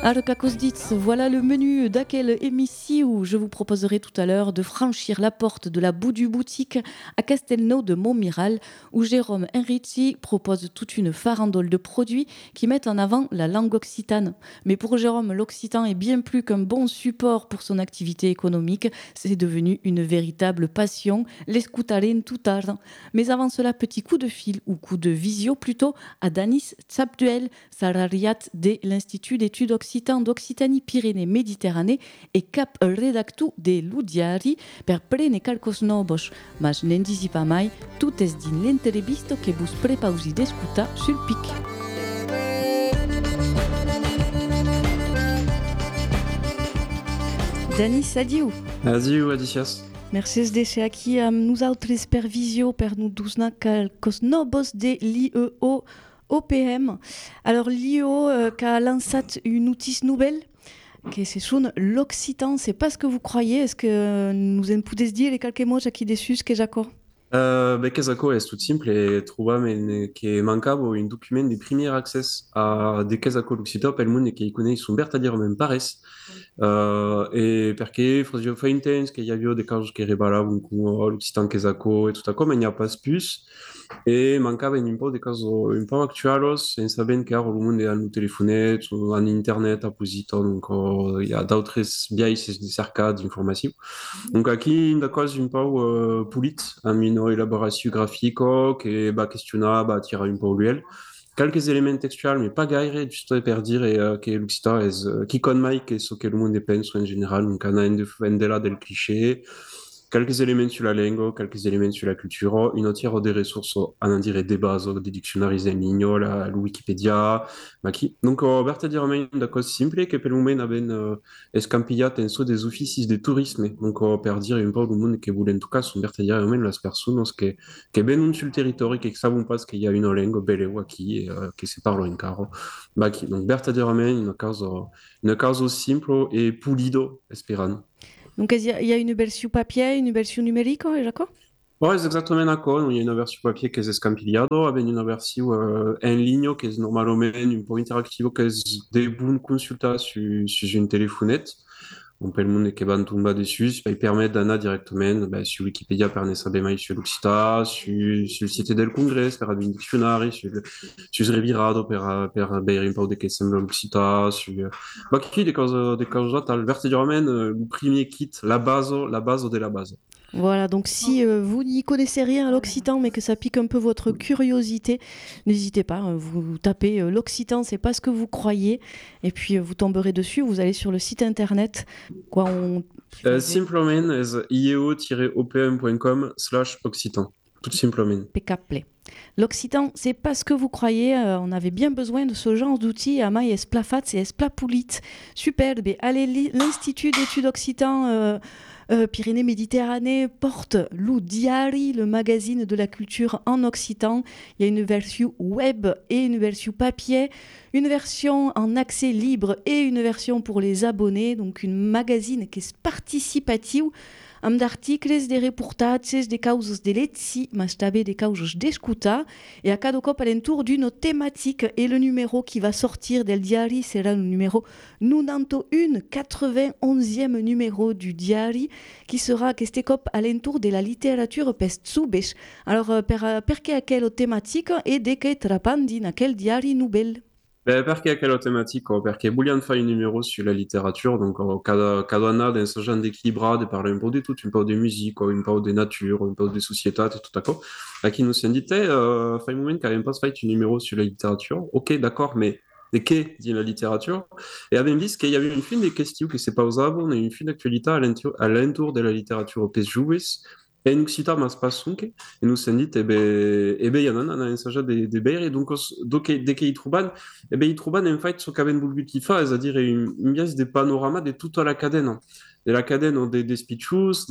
Arcacosditz, voilà le menu d'aquelle émission où je vous proposerai tout à l'heure de franchir la porte de la boue du boutique à Castelnau de Montmiral, où Jérôme Enrici propose toute une farandole de produits qui mettent en avant la langue occitane. Mais pour Jérôme, l'occitan est bien plus qu'un bon support pour son activité économique, c'est devenu une véritable passion, l'escutare in tutar. Mais avant cela, petit coup de fil ou coup de visio plutôt à Danis Tsapduel, salariat de l'Institut d'études occitan d'Occitanie-Pyrénées-Méditerranée et cap redactu de Ludiari per prene calcos novos, mas n'anticipa mai tout es din l'entrevisto que vos prepausi d'escutar sul pic. Danis, adiu. Adiu, Adicias. Merci de aquí nosaltres per visio per nous dusna calcos novos de l'IEO OPM. Alors l'IEO qui a lancé une notice nouvelle que se sono l'occitan, c'est pas ce que vous croyez. Est-ce que nous en pouvez dire quelques mots aqui dessus que Jaco? Kezako est tout simple et trobam que mancavo un document de premier accès a de Kezako l'Occità pel monde que connaît son vertadierament pares et perché Frosio Faintens che avio de causes che rebalavano con l'Occitan Kezako et tout a comme il n'y a pas plus et mancava un po de causes un po actualos en sabent que le monde est en téléphone en internet apposito donc il y a d'autres biais de cerca d'informations. Donc aqui da quasi un peu pulit a mino elaboració grafico que va questionar, va tirar un peu l'uel. Quelques éléments textuels, mais pas gaire, juste per dire que l'Occità est qui con mai que ce que le monde pense en général, donc on a un de là del cliché, quelques éléments sur la langue, quelques éléments sur la culture, une autre des ressources, on en dirait des bases, des dictionnaires en ligne, la Wikipédia, ma qui. Donc, verdaderament da cose simple que per le moment aben escampillat en so des officis de tourisme, donc per dire un peu le monde que voulait en tout cas sont verdaderament las personas que ven sur le territoire que savent pas qu'il y a une langue belle ou qui et que se parle en caro. Ma qui. Donc, verdaderament une cause simple et pulido, esperant. Donc il y a une version papier, une version numérique, Jaco? Ouais, c'est exactement d'accord. Il y a une version papier qui est scampiliado, avec une version en ligne qui est normalement un peu interactive, qui est des bonnes consultations sur une téléphonette. On peut le monde qui va tomber dessus, ça permet d'aller directement sur Wikipédia per ne saber mai sur l'Occità, sur le site del Congrès, per avere un dictionnario, sur Revirado per avere un po' de che sembra l'Occità, bah, qui des causes, t'as le vertigerement, le premier kit, la base de la base. Voilà, donc si vous n'y connaissez rien à l'occitan mais que ça pique un peu votre curiosité, n'hésitez pas, vous tapez l'occitan, c'est pas ce que vous croyez, et puis vous tomberez dessus, vous allez sur le site internet, quoi, Simplement, es ieo-opm.com/occitan. Tout simplement. Pécaplé. L'occitan, c'est pas ce que vous croyez, on avait bien besoin de ce genre d'outils, à mai esplafat et esplapoulit. Superbe, allez, l'Institut d'études occitan Pyrénées-Méditerranée porte Lou Diari, le magazine de la culture en occitan. Il y a une version web et une version papier, une version en accès libre et une version pour les abonnés, donc une magazine qui est participative, amb d'articles, de reportatges, de causes de letzi, mas també de causes d'escuta, et à cada cop alentour d'une thématique. Et le numéro qui va sortir del diari sera le numéro 91, 91e numéro du diari, qui sera aquest cop alentour de la littérature pestsubesh. Alors, perché aquella thématique et de che trapan din aquel diari nouvelle. Perché quella tematica? Perché vogliamo fare un numéro sur la littérature, donc cada année dans ce genre d'équilibre, de parler un peu de tout, un peu de musique, un peu de nature, un peu de société, tout d'accord. Là, qui nous indiquait, fa un moment qu'avait pas fait un numéro sur la littérature. Ok, d'accord, mais de qu'est dit la littérature? Et avait dit qu'il y avait une fin de questions qui s'est posée avant, et une fin d'actualité à l'entour de la littérature au PSJUIS. Et nous citons mas passunque, et nous s'en dit, il y en a un ensajat de beire, et donc, dès qu'ils trouvent ils trouvent en fait ce qu'avait voulu qu'il fasse, c'est-à-dire une pièce de panorama de toute la cadena. De la cadena des speeches,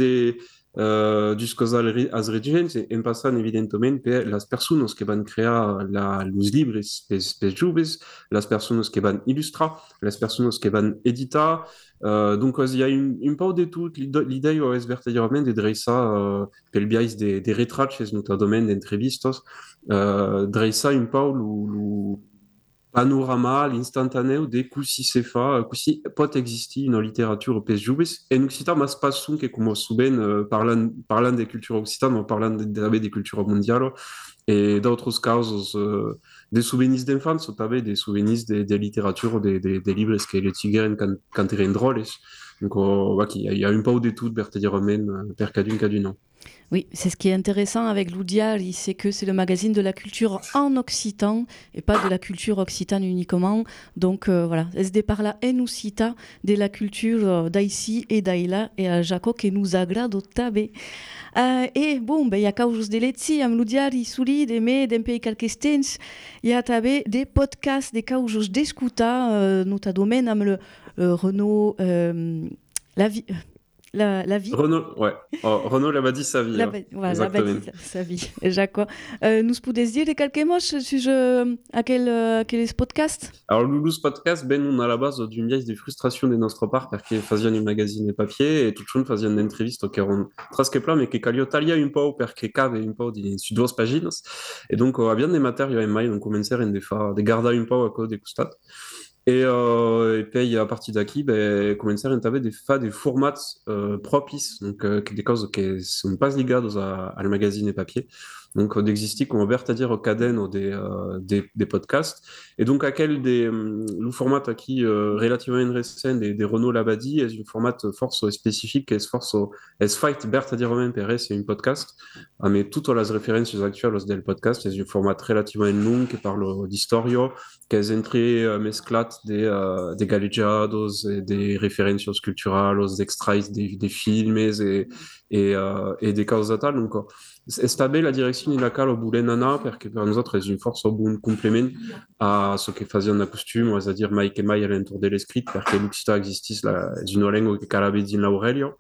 dos cosas as regents, en passant evidentement per les personnes qui vont créer los libres pels joves, les personnes qui vont illustrer, les personnes qui vont éditer. Donc, il y a une part de tout. L'idée est verdaderament de dresser pel biais de retrates, notamment d'entrevistas, dresser une part panorama, l'instantaneo de così si fa, così pot existir una literatura pes joves. En Occitan, mas pas sun que como suben parlant de cultura occitane, o parlant de cultura mondiale, et d'autres causes, des souvenirs d'enfance, o també des souvenirs de literatura, de livres que les tigren quand eren drôles. Donc, il y a un peu de tout, vertederament, per cadun. Oui, c'est ce qui est intéressant avec Loudiari, c'est que c'est le magazine de la culture en occitan et pas de la culture occitane uniquement. Donc voilà, es de parla en occita de la culture d'ici et d'aila et a Jaco que nous agrado tabe. Et bon, ben, il y a caujos de letzi, am Loudiari suli, de me, d'empei quelques temps, il y a tabe des podcasts, des caujos d'escuta, notadomen am le Renaud, la vie... la vie. Renaud, ouais. Oh, Renaud l'avait dit sa vie, Voilà, la exactement. bâtisse, sa vie. Jacques, nous pouvez dire quelques mots sur à quel est ce podcast? Alors, Loulous Podcast, ben, on a la base d'une vieille des frustrations de notre part, perché faziano i magazine e papier, e tutto faziano un'intervista che erano trasche plan, mais che calio taglia un po', perché cave un po' su due pagine, e donc abbiamo dei materiali in mai, donc cominciare de guardare un po' a code de costat. Et puis, à partir d'aquí, ben, cominciare a avere des formats propices, donc des coses qui sont pas ligadas al magazine et papier. Donc, d'exister comme vertadir caden ou des podcasts. Et donc, à quel le format qui relativement récent des Renault Labadie est un format force spécifique, est force est fight vertadir même per c'est un podcast. Ah, mais toutes les références actuelles del podcast est un format relativement long qui parle d'historio, qui est entré mesclat des galleggiados, des références culturelles, des extraits des films et des causes tales. Donc, c'est la direction de la cale au bout nana, parce que pour nous autres, c'est une force au bon complément à ce que faisait un costume, c'est-à-dire Mike et Mike à l'entour de l'escrit, parce que l'Occitane existe, c'est une langue qui calabé din l'Aurelio.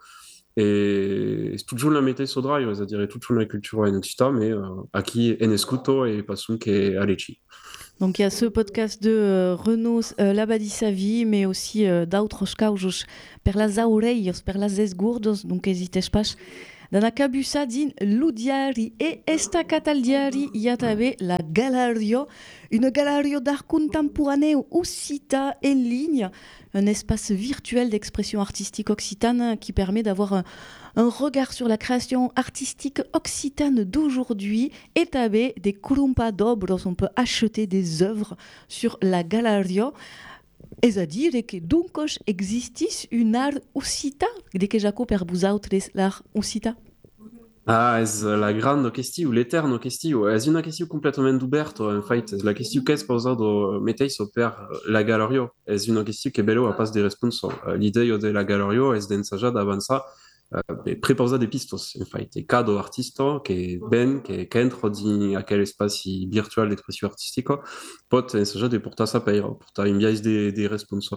Et c'est toujours la méthode sodra, c'est-à-dire toute la culture en Occitane, mais à qui en escuto et pas son qui est à l'échi. Donc il y a ce podcast de Renaud Labadie sa vie, mais aussi d'autres caujos per las aureios, per las esgurdos, donc n'hésitez pas. Dans la cabusa din Ludiari et estacat al diari il y a tabe la Galario, une galerie d'art contemporain occita en ligne, un espace virtuel d'expression artistique occitane qui permet d'avoir un regard sur la création artistique occitane d'aujourd'hui, étabé des crumpa d'obres, on peut acheter des œuvres sur la Galario. C'est-à-dire que donc existis un art occita, de que Jaco per vous autres l'art occita. Ah, es la grande question, l'eterno question, es una question completamente oberta, en fait, es la question che è sposato metteiso per la Galerio, es una question che bello a pas de responso. L'idea de la Galerio es d'ensaggiare d'avanzare preposa de pistos, en fait, e cada artista che entra in aquel espacio virtual d'expression artistica pot ensaggiare de portar sa peira, portar un viais de responso.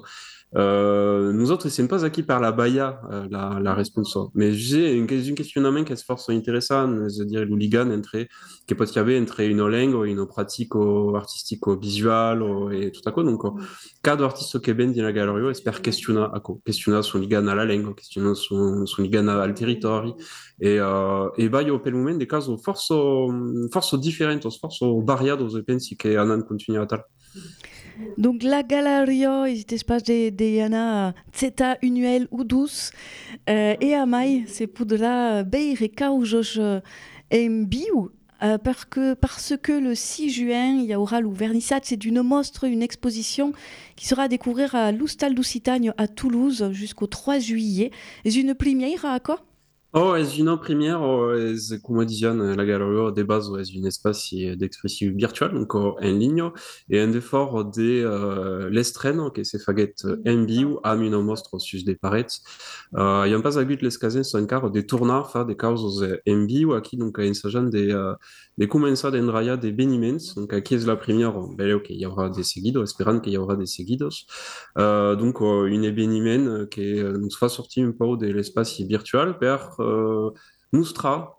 Nous autres, c'est pas acquis par la Baïa, la responsa. Mais j'ai une questionnement qui est fort intéressant, c'est-à-dire l'hooligan qui peut y avoir entre une langue, une pratique artistique, visuelle, et tout à coup. Donc, cada artiste qui est bien dans la galerie, espère questionner son ligan à la langue, questionner son ligan al territoire. Et bah, il y a au moment des cas force différentes, force variadas, je pense, qui en continuer à tal. Donc la Galerio, il espace de Yana Zeta Unuel ou douce et à mai c'est poudra beire caujos en bio parce que le 6 juin, il y aura le vernissage, c'est d'une mostre, une exposition qui sera à découvrir à l'Hostal d'Occitanie à Toulouse jusqu'au 3 juillet. C'est une première à quoi? Oh, es une première, es, como dizian, la galeria de base es un espace d'expression virtuelle, donc en ligne, et un effort de l'estreno, que se faguet en viu, am une mostra sus de parets. Il y a pas hagut les cases encara de tournar fa de causes en viu, aquí, donc ensajan de començar d'endraia de beniments, donc aquí es la première, ben, ok, il y aura des seguidos, esperant qu'il y aura des seguidos. Donc, un événement qui nous fa sortir un peu de l'espace virtuel per mostrar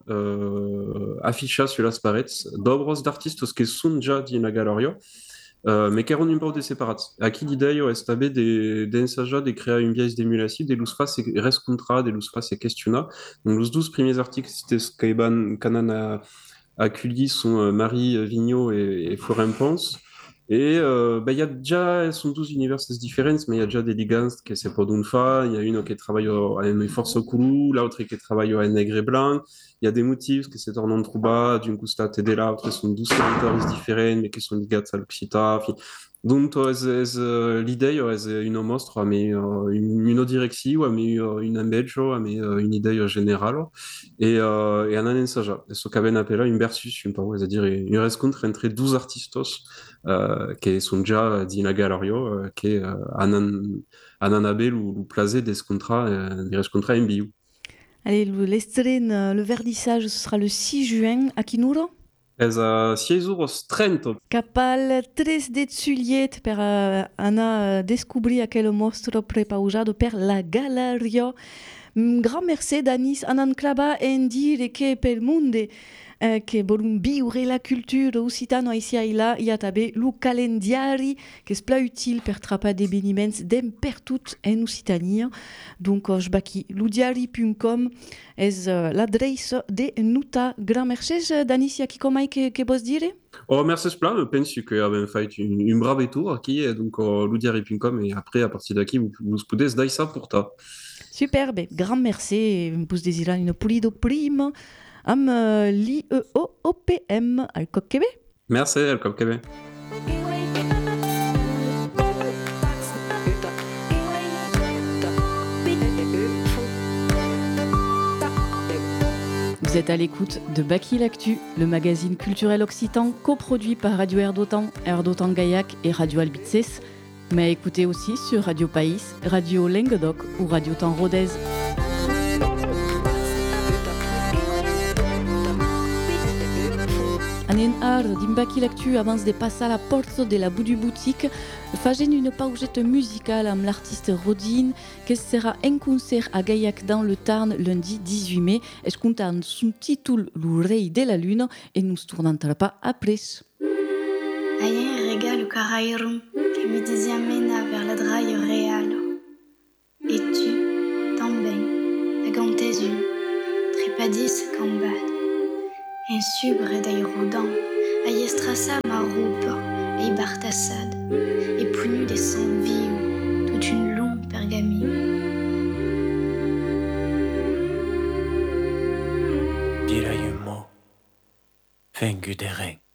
affichar sur les parets d'obres d'artistes qui sont déjà dans la galerie, mais qui erano un peu separats. Aquí l'idea est també d'ensajar de créer une pièce d'émulation, de los fa se rescontra, de los fa se questiona. Donc, les 12 premiers articles que Canan a accueillis sont Marie Vigneault et Florent Pons. Et il y a déjà, elles sont 12 universités différentes, mais il y a déjà des ligands qui c'est pas d'une fois. Il y a une qui travaille à Force Koulou, l'autre qui travaille à Negre et Blanc. Il y a des motifs qui c'est tornant de Trouba, d'une Costa et de l'autre, qui sont 12 territoires différents, mais qui sont ligés à l'Occità. Donc, l'idée, c'est une mostra, mais une direction, mais une embello, mais une idée générale. Et un ensaggia. E ce qu'avait appelé une versus, un peu, c'est-à-dire une rencontre entre 12 artistes qui sont déjà dina galerio, qui anan abel ou placer des contrats en bio. Allez, l'estrene, le vernissage, ce sera le 6 juin à Kinuro. Ez a 6 € 30. Capal 3 de juliet per Anna descobrir aquel mostro prepaujado per la Galerio. Gran merci Danis anan claba en dire que pel monde che volum biure la culture occitano ici et là il y a tabe lu calendiari que c'est pla utile per trappa des bénimens dem per tout en Occitanie. Donc je baki ludiari.com est l'adresse de nuta. Gran merci Danis, ya qui comai que vos dire? Oh, merci plein. Je pense que avem fait une brave tour aquí, et donc ludiari.com, et après, à partir d'aquí, vous pouvez dire ça pour toi. Superbe, grand merci. Vous désirez une pulido prime am l'IEOOPM al Coquebe. Merci, Elkom Kebe. Vous êtes à l'écoute de Baki l'Actu, le magazine culturel occitan coproduit par Radio Air d'Otan Gaillac et Radio Albitses, mais écoutez aussi sur Radio País, Radio Languedoc ou Radio Temps Rodez. Anen ar d'Imbaki l'Actu avance de passer à la porte de la bout du boutique, fagen une paugette musicale amb l'artiste Rodin, qui sera en concert à Gaillac dans le Tarn lundi 18 mai, et je compte son titre L'Oreille de la Lune, et nous tournons pas après. Ayen rega le carairon que me desiamena vers la draille réale. Et tu, também, agantesu, tripadis cambad. Insubre d'Aïroudan, Ayestrassa ma roupe, et Bartassade, et punu des sangs vivants, toute une longue pergamine. Dirayumo, Fengudering.